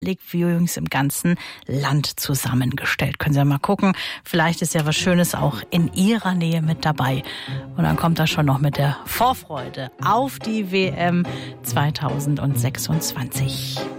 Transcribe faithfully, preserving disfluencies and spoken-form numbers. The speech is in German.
Public Viewings im ganzen Land zusammengestellt. Können Sie ja mal gucken, vielleicht ist ja was Schönes auch in Ihrer Nähe mit dabei. Und dann kommt das schon noch mit der Vorfreude auf die W M zweitausendsechsundzwanzig.